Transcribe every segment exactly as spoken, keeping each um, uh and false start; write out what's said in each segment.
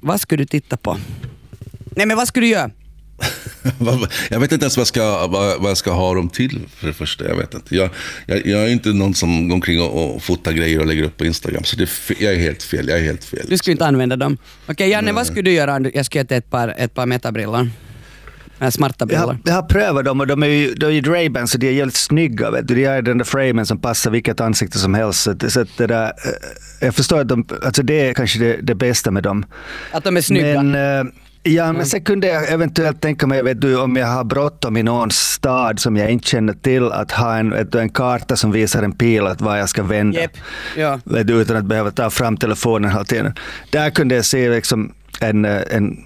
vad skulle du titta på? Nej, men vad skulle du göra? Jag vet inte ens vad jag ska, vad, vad jag ska ha dem till för det första. Jag vet inte. Jag, jag, jag är inte någon som går omkring och, och fotar grejer och lägger upp på Instagram. Så det, jag är helt fel. Jag är helt fel. Du skulle inte använda dem. Okej, okay, Janne, Nej. vad skulle du göra om jag skulle äta ett par, ett par metabrillor? Smarta brillor. Jag, jag har prövat dem och de är ju, de är ju Ray-Ban, så de är jävligt snygga. Vet du? De är den där framen som passar vilket ansikte som helst. Så, så att det där, jag förstår att de, alltså det är kanske det, det bästa med dem. Att de är snygga? Men, ja, men sen kunde jag eventuellt tänka mig, vet du, om jag har bråttom i någon stad som jag inte känner till, att ha en, vet du, en karta som visar en pil att var jag ska vända. Yep. Ja. Vet du, utan att behöva ta fram telefonen hela tiden. Där kunde jag se liksom en, en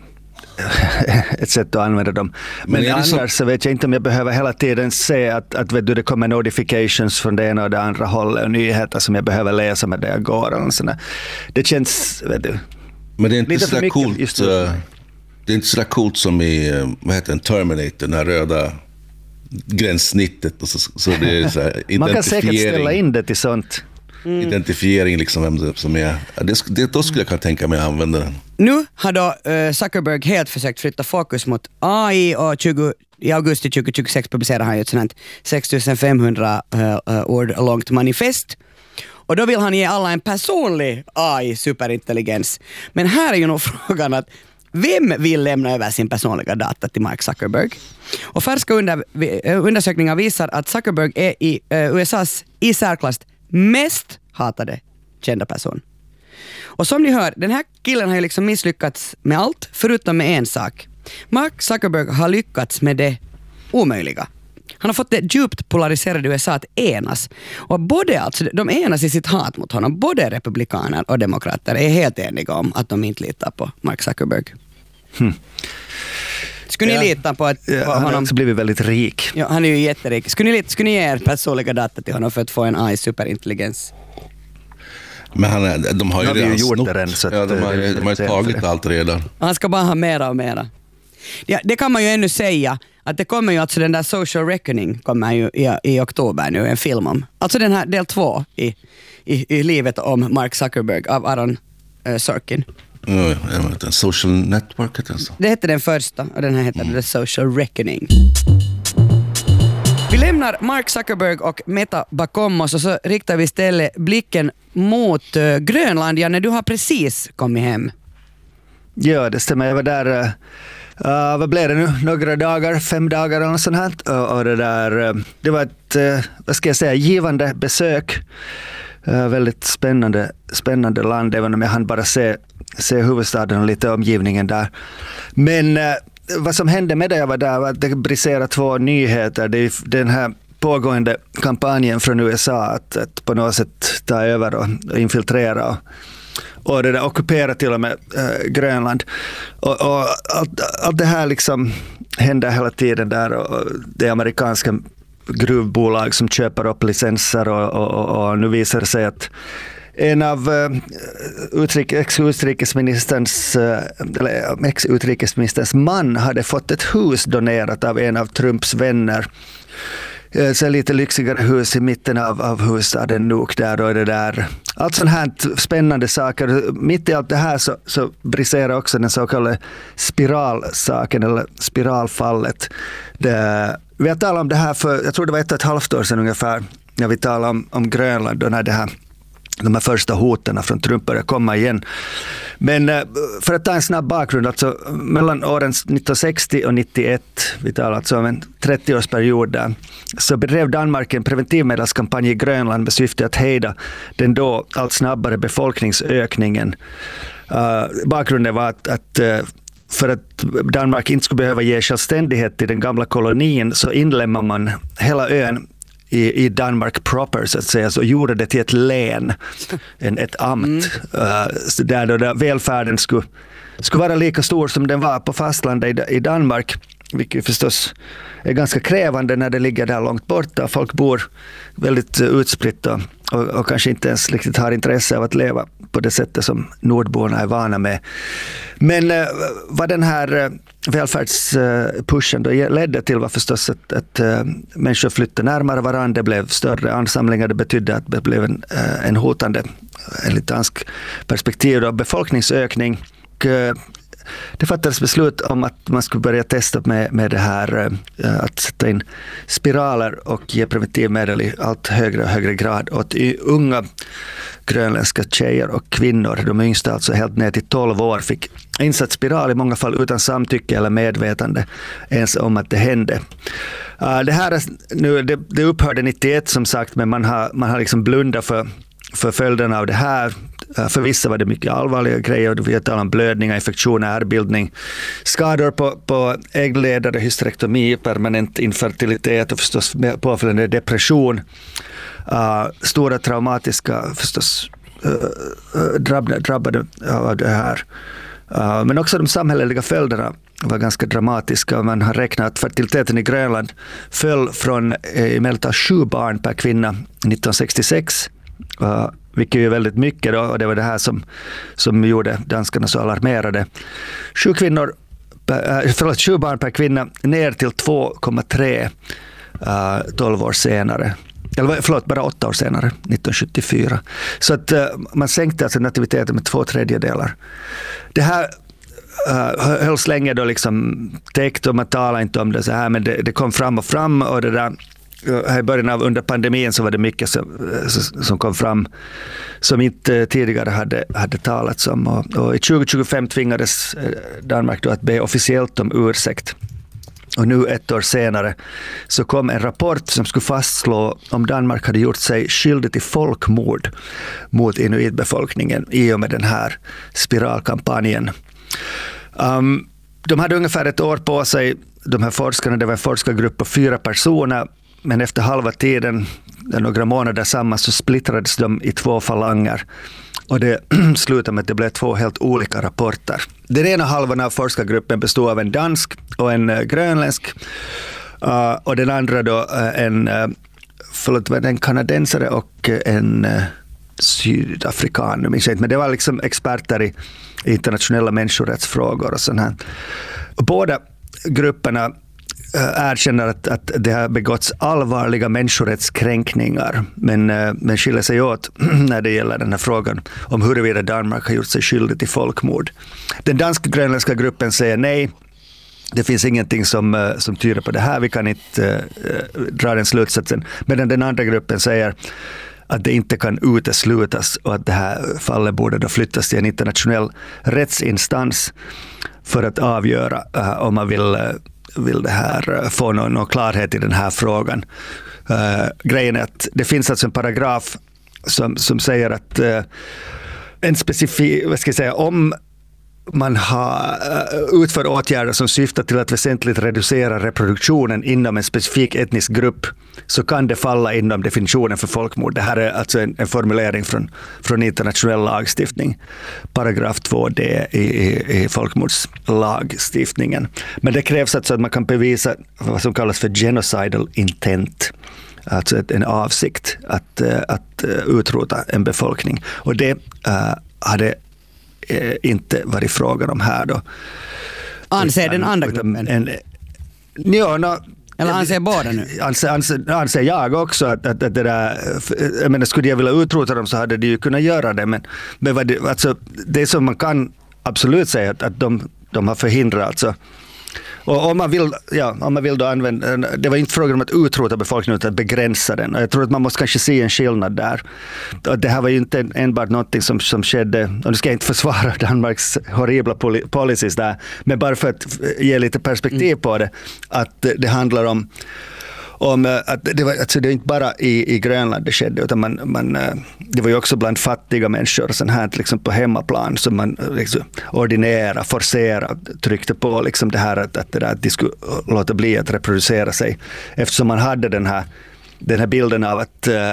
ett sätt att använda dem. Men, Men annars så... så vet jag inte om jag behöver hela tiden se att, att vet du, det kommer notifications från det ena och det andra hållet och nyheter som jag behöver läsa med det jag går. Och sådär. Det känns, vet du. Men det är inte så coolt. Just uh, det är inte så coolt som i, vad heter en Terminator, den här röda gränssnittet och så, så det är så här identifiering. Man kan säkert ställa in det till sånt. Mm. Identifiering liksom vem som är. Det, det, då skulle jag kunna tänka mig att använda den. Nu har då uh, Zuckerberg helt försökt flytta fokus mot A I och tjugo, i augusti tjugo tjugosex publicerar han ju ett sånt sex tusen femhundra uh, ord långt manifest. Och då vill han ge alla en personlig A I-superintelligens. Men här är ju nog frågan att vem vill lämna över sin personliga data till Mark Zuckerberg? Och färska under, undersökningar visar att Zuckerberg är i uh, U S A:s i särklass mest hatade kända person. Och som ni hör, den här killen har ju liksom misslyckats med allt förutom med en sak. Mark Zuckerberg har lyckats med det omöjliga. Han har fått det djupt polariserade U S A att enas. Och både, alltså, de enas i sitt hat mot honom. Både republikaner och demokrater är helt eniga om att de inte litar på Mark Zuckerberg. Hmm. Skulle ja. ni lita på att ja, på han honom? har också blivit väldigt rik. Ja, han är ju jätterik. Skulle ni, skulle ni ge er personliga data till honom för att få en A I-superintelligens? Men han är, de har ju redan gjort snott. Det redan, så ja, de har, de har, de har tagit allt redan. Han ska bara ha mera och mera. Ja, det kan man ju ännu säga att det kommer ju, alltså den där Social Reckoning kommer ju i, i oktober nu, en film om. Alltså den här del två i, i, i livet om Mark Zuckerberg av Aaron uh, Sorkin. Ja, jag vet, en social network heter det så. Det hette den första och den här heter mm. The Social Reckoning. Vi lämnar Mark Zuckerberg och Meta bakom oss och så riktar vi istället blicken mot uh, Grönland. Ja, när du har precis kommit hem. Ja, det stämmer. Jag var där, uh, vad blev det nu? Några dagar, fem dagar eller något sånt här. Och, och det där, uh, det var ett, uh, vad ska jag säga, givande besök. Uh, väldigt spännande, spännande land, även om jag hann bara se, se huvudstaden och lite omgivningen där. Men uh, vad som hände med det jag var där var att det briserade två nyheter. Det är den här pågående kampanjen från U S A att, att på något sätt ta över och, och infiltrera och, och det där ockupera till och med äh, Grönland. Och, och allt, allt det här liksom händer hela tiden där, och det amerikanska gruvbolag som köper upp licenser och, och, och, och nu visar det sig att en av uh, utrik- ex-utrikesministerns, uh, eller ex-utrikesministerns man hade fått ett hus donerat av en av Trumps vänner. Uh, så lite lyxigare hus i mitten av, av huvudstaden Nuuk där, och det där. Allt sånt här spännande saker. Mitt i allt det här så, så briserar också den så kallade spiralsaken eller spiralfallet. Det, vi har talat om det här för, jag tror det var ett och ett halvt år sedan ungefär, när vi talade om, om Grönland och när det här de här första hoten från Trump börjar komma igen. Men för att ta en snabb bakgrund, alltså mellan åren nittonhundrasextio och nittioett, vi talar alltså om en trettioårsperiod där, så bedrev Danmark en preventivmedelskampanj i Grönland med syfte att hejda den då allt snabbare befolkningsökningen. Uh, bakgrunden var att, att uh, för att Danmark inte skulle behöva ge självständighet till den gamla kolonin så inlemmar man hela ön I, i Danmark proper, så att säga, så gjorde det till ett län, en, ett amt, mm. uh, där, då, där välfärden skulle, skulle vara lika stor som den var på fastlandet i, i Danmark, vilket förstås är ganska krävande när det ligger där långt borta. Folk bor väldigt uh, utspritt och, och, och kanske inte ens riktigt har intresse av att leva på det sättet som nordborna är vana med. Men uh, vad den här uh, välfärdspushen då ledde till var förstås att, att uh, människor flyttade närmare varandra, det blev större ansamlingar, det betydde att det blev en, uh, en hotande, enligt dansk perspektiv då, befolkningsökning. och det fattades beslut om att man skulle börja testa med, med det här att sätta in spiraler och ge preventivmedel i allt högre och högre grad åt unga grönländska tjejer och kvinnor. De yngsta, alltså helt ner till tolv år, fick insatt spiral i många fall utan samtycke eller medvetande ens om att det hände. Det här nu, det, det upphörde nittioett som sagt, men man har, man har liksom blundat för, för följderna av det här. För vissa var det mycket allvarliga grejer. Vi har talat om blödningar, infektioner, ärrbildning, skador på, på äggledare, hysterektomi, permanent infertilitet och förstås påföljande depression. Uh, stora traumatiska förstås uh, drabbade, drabbade av det här. Uh, men också de samhälleliga följderna var ganska dramatiska. Man har räknat att fertiliteten i Grönland föll från eh, i medeltal sju barn per kvinna nittonhundrasextiosex. Uh, vilket är väldigt mycket då, och det var det här som, som gjorde danskarna så alarmerade. Sju, kvinnor, äh, förlåt, sju barn per kvinna ner till två komma tre uh, tolv år senare. Eller förlåt, bara åtta år senare, nittonhundrasjuttiofyra. Så att uh, man sänkte alltså nativiteten med två tredjedelar. Det här uh, hölls länge då liksom täckt och man talade inte om det så här, men det, det kom fram och fram, och det där här i början av under pandemin så var det mycket som, som kom fram som inte tidigare hade, hade talats om. Och, och i tjugo tjugofem tvingades Danmark då att be officiellt om ursäkt. Och nu ett år senare så kom en rapport som skulle fastslå om Danmark hade gjort sig skyldig till folkmord mot inuitbefolkningen i och med den här spiralkampanjen. Um, de hade ungefär ett år på sig, de här forskarna. Det var en forskargrupp på fyra personer. Men efter halva tiden, några månader samman, så splittrades de i två falanger. Och det slutade med att det blev två helt olika rapporter. Den ena halvan av forskargruppen bestod av en dansk och en uh, grönländsk. Uh, och den andra då uh, en, uh, förlåt, en kanadensare och uh, en uh, sydafrikan. Men det var liksom experter i internationella människorättsfrågor och sånt här. Och båda grupperna erkänner att, att det har begåtts allvarliga människorättskränkningar, men, men skiljer sig åt när det gäller den här frågan om huruvida Danmark har gjort sig skyldig till folkmord. Den dansk-grönländska gruppen säger nej. Det finns ingenting som, som tyder på det här. Vi kan inte uh, dra den slutsatsen. Medan den andra gruppen säger att det inte kan uteslutas och att det här fallet borde då flyttas till en internationell rättsinstans för att avgöra uh, om man vill uh, vill det här få någon, någon klarhet i den här frågan. Uh, grejen är att det finns alltså en paragraf som, som säger att uh, en specifik, vad ska jag säga, om man har uh, utfört åtgärder som syftar till att väsentligt reducera reproduktionen inom en specifik etnisk grupp, så kan det falla inom definitionen för folkmord. Det här är alltså en, en formulering från, från internationell lagstiftning. Paragraf två d i, i, i folkmordslagstiftningen. Men det krävs alltså att man kan bevisa vad som kallas för genocidal intent. Alltså en avsikt att, att utrota en befolkning. Och det uh, hade uh, inte varit frågan om här då. Anser den andra gruppen? En, ja, no, eller anser båda nu? Anser, anser, anser jag också att, att, att det där, jag menar, skulle jag vilja utrota dem så hade de ju kunnat göra det, men, men vad det, alltså, det som man kan absolut säga att, att de, de har förhindrat alltså. Och om man vill, ja, om man vill då använda, det var inte frågan om att utrota befolkningen utan att begränsa den. Och jag tror att man måste kanske se en skillnad där. Och det här var ju inte enbart något som, som skedde, och nu ska jag inte försvara Danmarks horribla policies där, men bara för att ge lite perspektiv på det, att det handlar om om att det var alltså det är inte bara i, i Grönland det skedde, utan man, man det var ju också bland fattiga människor sån här liksom på hemmaplan som man liksom ordinera, forcera, tryckte på liksom det här att, att, det där, att de skulle låta bli att reproducera sig, eftersom man hade den här den här bilden av att äh,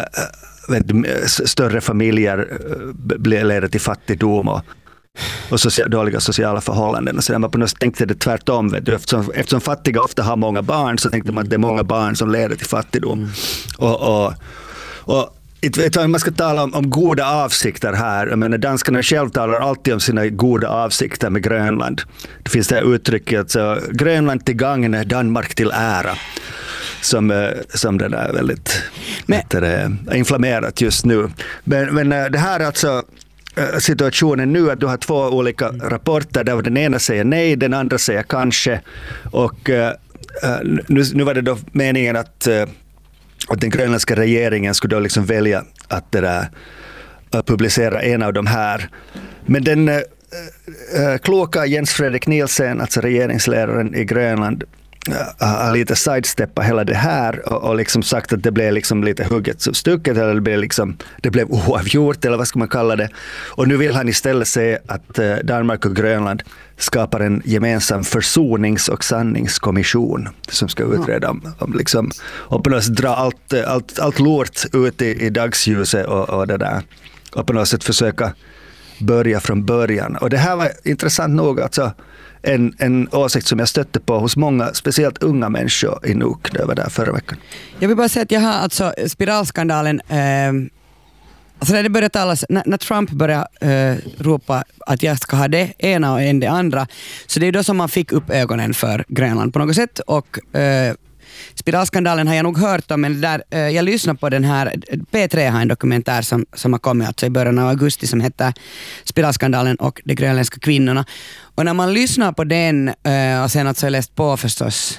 större familjer äh, leder till fattigdom och och social, dåliga sociala förhållanden. Och så där man på något sätt tänkte det tvärtom. Vet du? Eftersom, eftersom fattiga ofta har många barn, så tänkte man att det är många barn som leder till fattigdom. Mm. Och, och, och vet, man ska tala om, om goda avsikter här. Jag menar, danskarna själv talar alltid om sina goda avsikter med Grönland. Det finns det här uttrycket att så, Grönland till gagn, Danmark till ära. Som, som det är väldigt men, det är inflammerat just nu. Men, men det här alltså situationen nu att du har två olika rapporter där den ena säger nej, den andra säger kanske, och uh, nu, nu var det då meningen att, uh, att den grönländska regeringen skulle då liksom välja att det där, uh, publicera en av de här, men den uh, uh, kloka Jens Fredrik Nielsen, alltså regeringsledaren i Grönland, har lite sidesteppat hela det här och, och liksom sagt att det blev liksom lite hugget stucket, eller det blev, liksom, det blev oavgjort, eller vad ska man kalla det. Och nu vill han istället se att eh, Danmark och Grönland skapar en gemensam försonings- och sanningskommission som ska utreda om, om liksom, och på något sätt dra allt, allt, allt lort ut i, i dagsljuset och, och det där, och på något sätt försöka börja från början. Och det här var intressant nog, alltså En, en åsikt som jag stötte på hos många, speciellt unga människor i Nuuk. Det var där förra veckan. Jag vill bara säga att jag har alltså spiralskandalen, eh, alltså när det började talas, när, när Trump började eh, ropa att jag ska ha det ena och en det andra, så det är då som man fick upp ögonen för Grönland på något sätt. Och eh, spiralskandalen har jag nog hört om, men där, eh, jag lyssnade på den här, P tre har en dokumentär som, som har kommit alltså i början av augusti som heter Spiralskandalen och de grönländska kvinnorna. Och när man lyssnar på den eh, och sen att så har jag läst på förstås,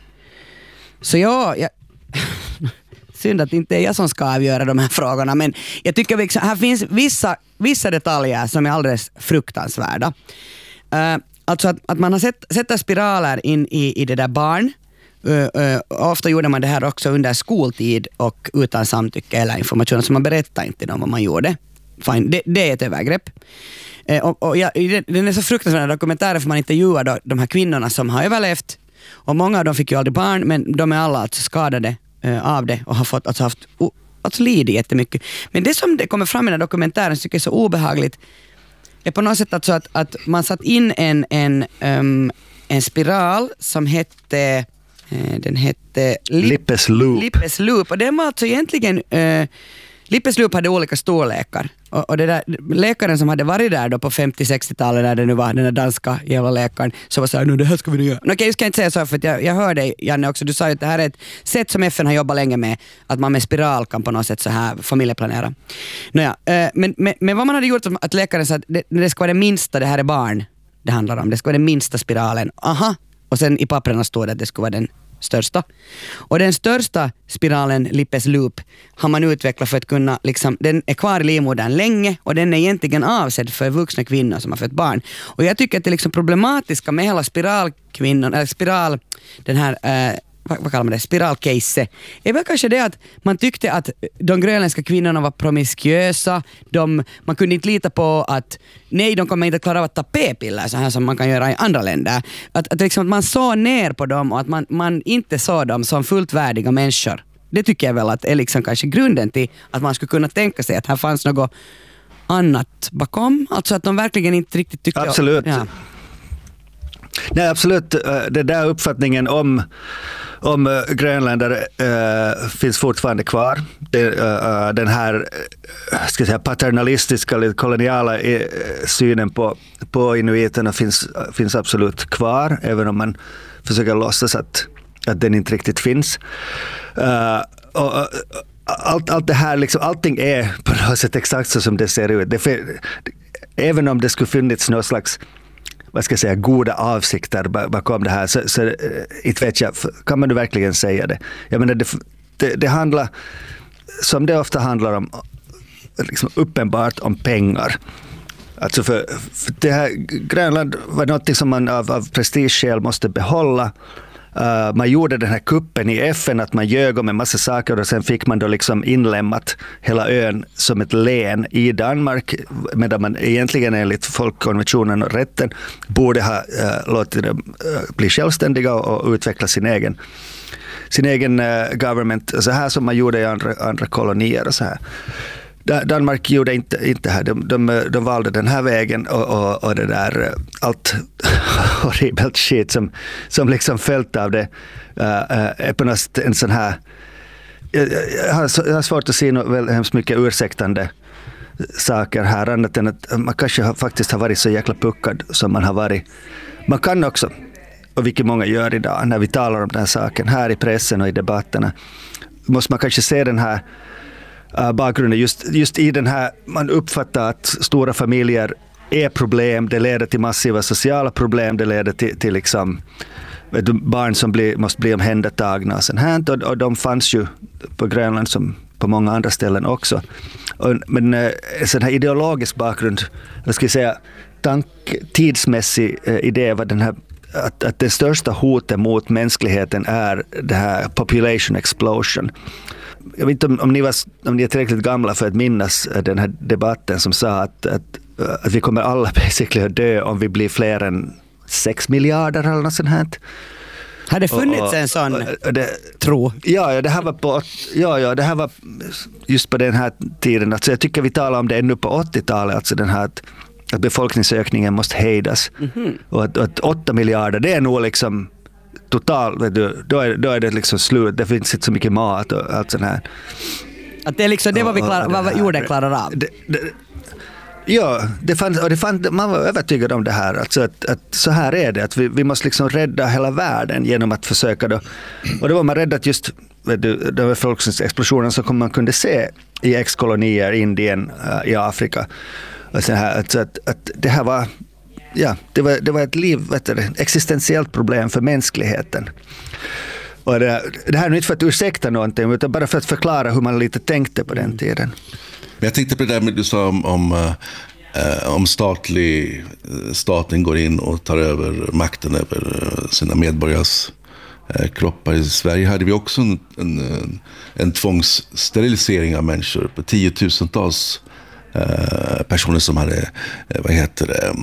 så ja, jag, synd att inte är jag som ska avgöra de här frågorna, men jag tycker liksom, här finns vissa, vissa detaljer som är alldeles fruktansvärda. Eh, alltså att, att man har sett, sätter spiraler in i, i det där barn. Uh, uh, ofta gjorde man det här också under skoltid och utan samtycke eller information, så man berättar inte om vad man gjorde. Fine. Det, det är ett övergrepp. Uh, och, och ja, den är så fruktansvärd dokumentären, för man intervjuar då de här kvinnorna som har överlevt, och många av dem fick ju aldrig barn, men de är alla alltså skadade uh, av det och har fått, alltså haft uh, alltså lidit jättemycket. Men det som det kommer fram i den här dokumentären tycker jag är så obehagligt är på något sätt alltså att, att man satt in en, en, um, en spiral som hette Den hette Lip- Lippes Loop. Lippes Loop. Och den var alltså egentligen... Uh, Lippes Loop hade olika storlekar. Och, och det där, läkaren som hade varit där då på femtio-sextiotalet, när det nu var den där danska jävla läkaren, så var så här, nu det här ska vi nu göra. Okej, okay, jag ska inte säga så, för att jag, jag hör dig, Janne, också. Du sa ju att det här är ett sätt som F N har jobbat länge med, att man med spiral kan på något sätt så här familjeplanera. Nåja, uh, men, men, men vad man hade gjort, att läkaren sa att det, det ska vara det minsta, det här är barn det handlar om. Det ska vara den minsta spiralen. Aha! Och sen i papperna står det att det ska vara den största. Och den största spiralen, Lippes Loop, har man utvecklat för att kunna, liksom, den är kvar i livmodern länge, och den är egentligen avsedd för vuxna kvinnor som har fött barn. Och jag tycker att det är liksom problematiska med hela spiralkvinnan, eller spiral, den här, eh, vad, vad kallar man det, spiralcase, är väl kanske det att man tyckte att de grönländska kvinnorna var promiskuösa, de, man kunde inte lita på att nej, de kommer inte klara av att ta p-piller så här som man kan göra i andra länder. Att, att, liksom, att man såg ner på dem och att man, man inte såg dem som fullt värdiga människor. Det tycker jag väl att är liksom kanske grunden till att man skulle kunna tänka sig att här fanns något annat bakom. Alltså att de verkligen inte riktigt tyckte... Absolut. Ja. Nej, absolut. Den där uppfattningen om, om grönländare äh, finns fortfarande kvar. Det, äh, den här ska jag säga, paternalistiska eller koloniala äh, synen på, på inuiterna finns, finns absolut kvar, även om man försöker låtsas att, att den inte riktigt finns. Äh, och, och, allt, allt det här, liksom, allting är på något sätt exakt så som det ser ut. Det, även om det skulle funnits någon slags, vad ska jag säga, goda avsikter bakom det här, så, så inte vet jag, kan man nu verkligen säga det? Jag menar, det, det, det handlar, som det ofta handlar om, liksom uppenbart om pengar. Alltså för, för det här, Grönland var något som man av, av prestigeskäl måste behålla. Uh, man gjorde den här kuppen i F N, att man ljög om en massa saker, och sen fick man då liksom inlämnat hela ön som ett län i Danmark, medan man egentligen enligt folkkonventionen och rätten borde ha uh, låtit dem uh, bli självständiga och, och utveckla sin egen sin egen uh, government, så här som man gjorde i andra, andra kolonier och så här. Danmark gjorde inte, inte här. De, de, de valde den här vägen, och, och, och det där allt horribelt shit som, som liksom följt av det uh, är på något en sån här, jag, jag, har, jag har svårt att se något väl hemskt mycket ursäktande saker här, annat än att man kanske har, faktiskt har varit så jäkla puckad som man har varit. Man kan också, och vilket många gör idag när vi talar om den här saken här i pressen och i debatterna, måste man kanske se den här uh, bakgrunden just, just i den här, man uppfattar att stora familjer är problem, det leder till massiva sociala problem, det leder till, till liksom, vet du, barn som blir, måste bli omhändertagna och sånt här, och, och de fanns ju på Grönland som på många andra ställen också. Och, men en sån här ideologisk bakgrund, vad ska jag säga, tank, tidsmässig eh, idé var den här Att, att det största hotet mot mänskligheten är det här population explosion. Jag vet inte om, om, ni var, om ni är tillräckligt gamla för att minnas den här debatten som sa att, att, att vi kommer alla basically att dö om vi blir fler än sex miljarder eller något sånt här. Har det funnits och, och, en sån och, och det, tro? Ja, ja, det här var på, ja, ja, det här var just på den här tiden. Alltså jag tycker vi talar om det ännu på åttiotalet, alltså den här att att befolkningsökningen måste hejdas. Mm-hmm. Och att, att åtta miljarder, det är nog liksom total, då är, då är det liksom slut. Det finns inte så mycket mat och allt sånt här. Att det är liksom det var vi klar, vad här, jorden klarar av. Det, det, ja, det fanns, och det fanns, man var övertygad om det här. Alltså att, att så här är det, att vi, vi måste liksom rädda hela världen genom att försöka då. Och då var man rädd att just den befolkningsexplosionen som man kunde se i ex-kolonier, Indien, uh, i Afrika. Och så här, att, att, att det här var, ja, det var, det var ett liv, vet du, existentiellt problem för mänskligheten. Och det, det här är inte för att ursäkta någonting, utan bara för att förklara hur man lite tänkte på den tiden. Men jag tänkte på det där med du sa om, om, äh, om statlig, staten går in och tar över makten över sina medborgares äh, kroppar. I Sverige hade vi också en, en, en tvångssterilisering av människor på tiotusentals personer som hade, vad heter det,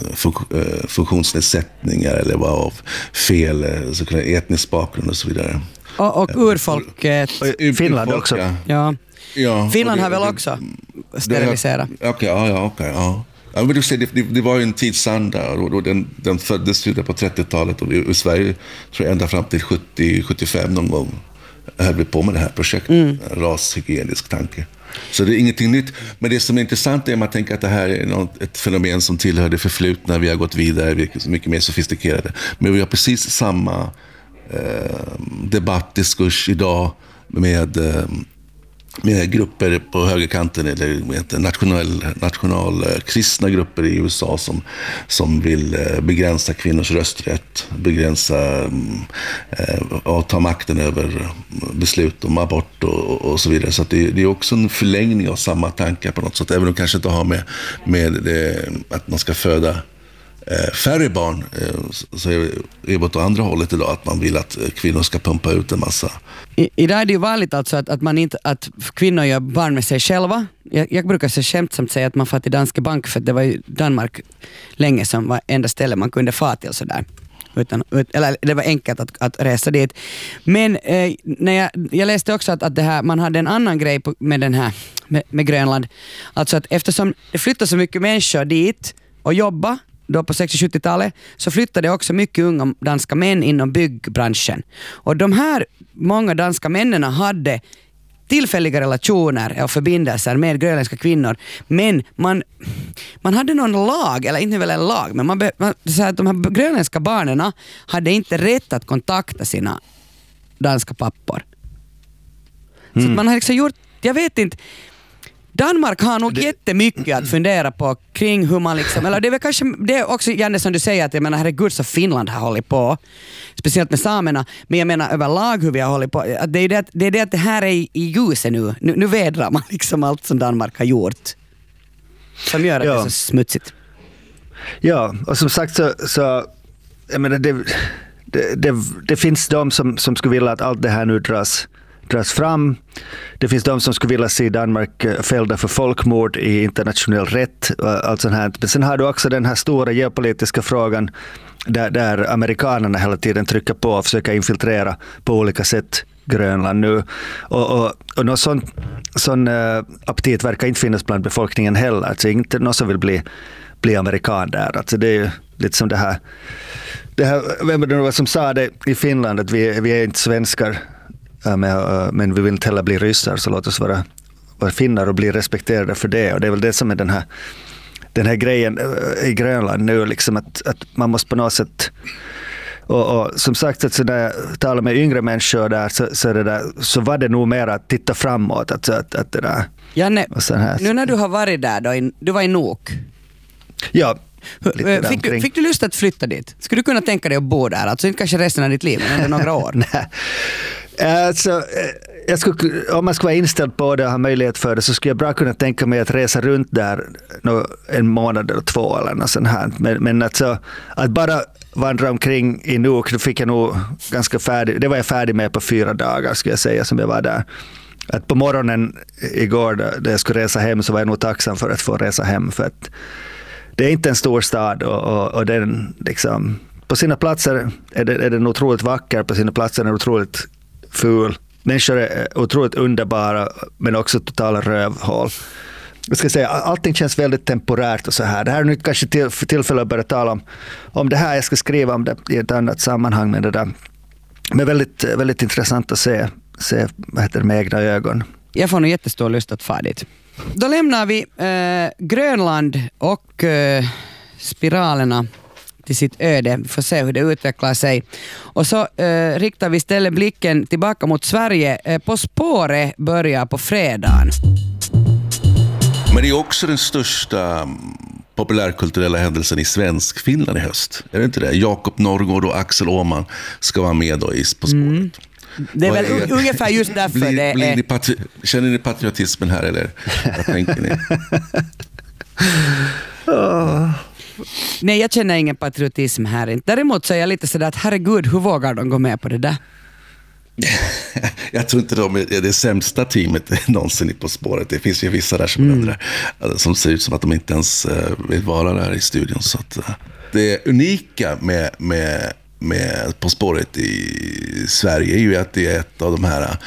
funktionsnedsättningar eller var av fel, så kan etnisk bakgrund och så vidare. Och, och urfolket. Finland också. Ja. Ja, Finland det, har väl det, också steriliserat. Okej, okay, ja, ja, okej, okay, ja. Ja, men du ser, det, det var ju en tidsanda och, och den, den föddes ju där på trettiotalet och i Sverige tror jag ända fram till sjuttio sjuttiofem någon gång höll vi på med det här projektet, mm. rashygienisk tanke. Så det är ingenting nytt. Men det som är intressant är att man tänker att det här är något, ett fenomen som tillhör det förflutna. Vi har gått vidare, vi är mycket mer sofistikerade. Men vi har precis samma eh, debattdiskurs idag med, eh, med grupper på högerkanten eller med national, national eh, kristna grupper i U S A som, som vill eh, begränsa kvinnors rösträtt, begränsa eh, och ta makten över beslut om abort och, och så vidare. Så att det, det är också en förlängning av samma tankar på något sätt, även om de kanske inte har med, med det, att man ska föda eh, färre barn, eh, så är det åt andra hållet idag, att man vill att kvinnor ska pumpa ut en massa. I, idag är det ju vanligt alltså att, att, man inte, att kvinnor gör barn med sig själva. Jag, jag brukar så skämtsamt säga att man får till Danske Bank, för det var ju Danmark länge som var enda stället man kunde få till sådär. Utan, eller det var enkelt att, att resa dit. Men eh, när jag, jag läste också att, att det här, man hade en annan grej på, med, den här, med, med Grönland. Alltså att eftersom det flyttar så mycket människor dit och jobba då på sextio-sjuttiotalet, så flyttade också mycket unga danska män inom byggbranschen. Och de här många danska männen hade tillfälliga relationer och förbindelser med grönländska kvinnor, men man, man hade någon lag, eller inte väl en lag, men man, be, man så att de här grönländska barnen hade inte rätt att kontakta sina danska pappor. Mm. Så att man har liksom gjort, jag vet inte, Danmark har nog det, jättemycket att fundera på kring hur man liksom, eller det är väl kanske, det är också Janne som du säger att jag menar herregud så Finland har hållit på, speciellt med samerna, men jag menar överlag hur vi har hållit på, att det är det att det, är det, att det här är i, i ljuset nu. nu, nu vädrar man liksom allt som Danmark har gjort som gör att ja. det är så smutsigt. Ja, och som sagt så, så jag menar det, det, det, det finns de som, som skulle vilja att allt det här nu dras dras fram. Det finns de som skulle vilja se Danmark fällda för folkmord i internationell rätt och allt sånt här. Men sen har du också den här stora geopolitiska frågan där, där amerikanerna hela tiden trycker på och försöker infiltrera på olika sätt Grönland nu. Och, och, och någon sån, sån uh, aptit verkar inte finnas bland befolkningen heller. Alltså inte någon som vill bli, bli amerikan där. Alltså det är ju lite som det här, det här vem är det som sa det i Finland att vi, vi är inte svenskar, men vi vill inte heller bli ryssar, så låt oss vara, vara finnar och bli respekterade för det. Och det är väl det som är den här, den här grejen i Grönland nu, liksom att, att man måste på något sätt Och, och som sagt, att så när jag talar med yngre människor där, så, så, det där, så var det nog mer att titta framåt. Att, att, att det där, Janne, här. nu när du har varit där då, du var i Nuuk. Ja. Fick du, fick du lust att flytta dit? Skulle du kunna tänka dig att bo där? Alltså inte kanske resten av ditt liv, men under några år. Nej. Alltså, jag skulle, om man skulle vara inställd på det och ha möjlighet för det, så skulle jag bra kunna tänka mig att resa runt där en månad eller två eller något sånt här. Men, men alltså, att bara vandra omkring i Nuuk, då fick jag nog ganska färdig, det var jag färdig med på fyra dagar skulle jag säga som jag var där. Att på morgonen igår då jag skulle resa hem, så var jag nog tacksam för att få resa hem, för att det är inte en stor stad, och, och, och den liksom, på sina platser är, det, är den otroligt vacker, på sina platser är den otroligt ful. Människor är otroligt underbara, men också totala rövhål. Jag ska säga, allting känns väldigt temporärt och så här. Det här är nu kanske till, för tillfälle att börja tala om, om det här. Jag ska skriva om det i ett annat sammanhang, med det där. Men väldigt, väldigt intressant att se, se vad heter det, med egna ögon. Jag får nog jättestor lust att fara dit. Då lämnar vi eh, Grönland och eh, spiralerna till sitt öde. Vi får se hur det utvecklar sig. Och så eh, riktar vi istället blicken tillbaka mot Sverige. Eh, På spåret börjar på fredagen. Men det är också den största populärkulturella händelsen i svensk Finland i höst. Är det inte det? Jakob Norrgård och Axel Åhman ska vara med då i På spåret. Mm. Det är väl är, ungefär just därför blir, det blir är... Ni patri- känner ni patriotismen här, eller vad tänker ni? oh. Nej, jag känner ingen patriotism här inte. Däremot så är jag lite sådär att herregud, hur vågar de gå med på det där? Jag tror inte de är det sämsta teamet någonsin i På spåret. Det finns ju vissa där som, mm. där, som ser ut som att de inte ens vill vara där i studion. Så att, det unika med, med, med På spåret i Sverige är ju att det är ett av de här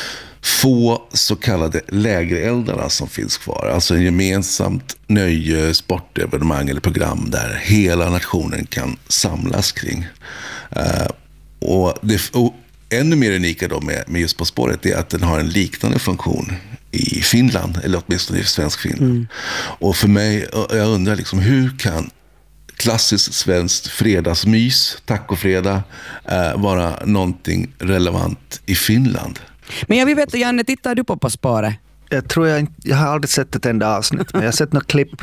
få så kallade lägereldarna som finns kvar. Alltså en gemensamt nöje, sportevenemang eller program där hela nationen kan samlas kring. Uh, och det och ännu mer unika då med, med just På spåret är att den har en liknande funktion i Finland, eller åtminstone i svensk Finland. Mm. Och för mig, jag undrar liksom, hur kan klassiskt svenskt fredagsmys, tacofredag, uh, vara någonting relevant i Finland? Men jag vill veta, Janne, tittar du på På spåret? Jag tror jag, jag har aldrig sett ett enda avsnitt, men jag har sett något klipp.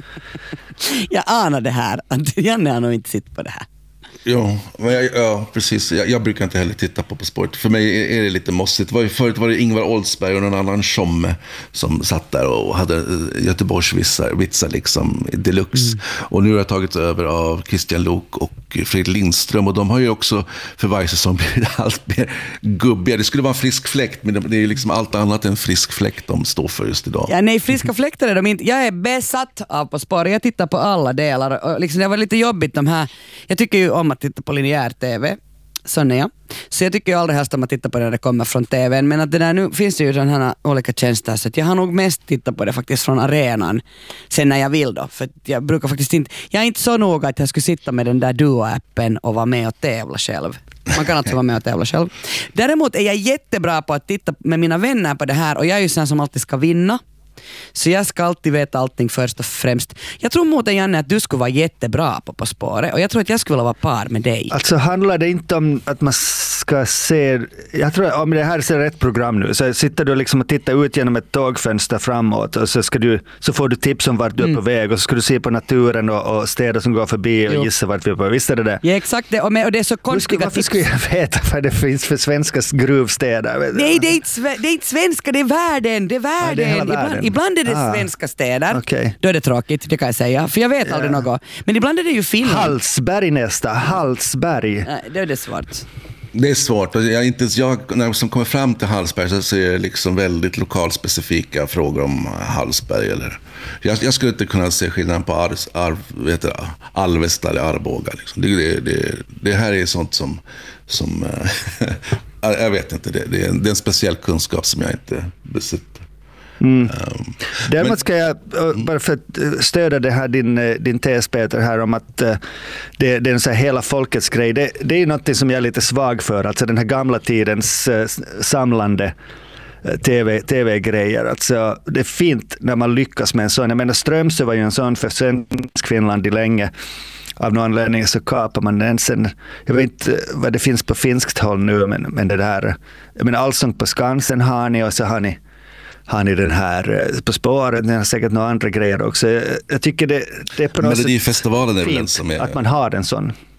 Jag anar det här, att Janne har nog inte sett på det här. Ja, men jag, ja precis. Jag, jag brukar inte heller titta på På spåret. För mig är det lite mossigt. Var, förut var det Ingvar Oldsberg och någon annan tjomme som satt där och hade Göteborgs vitsar, vitsar liksom deluxe. Mm. Och nu har jag tagit över av Christian Lok och Fredrik Lindström. Och de har ju också för varje säsong blivit allt mer gubbiga. Det skulle vara en frisk fläkt, men det är liksom allt annat än frisk fläkt de står för just idag. Ja, nej, friska fläktar är de inte. Jag är besatt av På spåret. Jag tittar på alla delar. Och liksom, det var lite jobbigt de här. Jag tycker ju om att titta på linjär tv. Sån är jag. Så jag tycker ju aldrig helst om att titta på det när det kommer från tvn. Men att det där, nu finns det ju sådana här olika tjänster. Så att jag har nog mest tittat på det faktiskt från arenan. Sen när jag vill då. För jag brukar faktiskt inte... Jag är inte så noga att jag skulle sitta med den där Duo-appen och vara med och tävla själv. Man kan alltså vara med och tävla själv. Däremot är jag jättebra på att titta med mina vänner på det här. Och jag är ju sån som alltid ska vinna. Så jag ska alltid veta allting först och främst. Jag tror mot dig, Janne, att du skulle vara jättebra på På spåret. Och jag tror att jag skulle vilja vara par med dig. Alltså handlar det inte om att man ska se... Jag tror om det här är rätt program nu. Så sitter du liksom och tittar ut genom ett tågfönster framåt. Och så, ska du, så får du tips om vart du är mm. på väg. Och så ska du se på naturen och, och städer som går förbi. Och jo. gissa vart vi är på. Visst är det det? Ja, exakt det. Och, med, och det är så konstiga tips. Varför skulle jag veta vad det finns för svenska gruvstäder? Nej, det är inte, det är inte svenska. Det är världen. Det är världen. Ja, det är världen. Ibland, ibland är det ah. svenska städer. Okay. Då är det tråkigt, det kan jag säga. För jag vet yeah. aldrig något. Men ibland är det ju Finland. Hallsberg nästa. Hallsberg. Nej, det är det svårt. Det är svårt. Jag, inte ens jag, när jag kommer fram till Hallsberg så ser det liksom väldigt lokalspecifika frågor om Hallsberg. Eller, jag, jag skulle inte kunna se skillnaden på Ar, Ar, vet du, Alvesta eller Arboga. Liksom. Det, det, det, det här är sånt som... som jag vet inte, det, det, är en, det är en speciell kunskap som jag inte besitter. Mm. Um, Däremot ska jag, bara för att stödja det här, din, din tes, Peter, här om att uh, det, det är en så här hela folkets grej. Det, det är ju något som jag är lite svag för, alltså den här gamla tidens uh, samlande uh, TV, tv-grejer. Alltså, det är fint när man lyckas med en sån. Jag menar, Strömsö var ju en sån för svensk Finland i länge. av någon anledning så kapar man den sen. Jag vet inte vad det finns på finskt håll nu, men, men det där, jag menar Allsång på Skansen har ni, och så har ni, har ni den här På spåret, ni har säkert några andra grejer också. Jag, jag tycker det, det är på något Melodifestivalen är väl den fint som är... att man har en sån.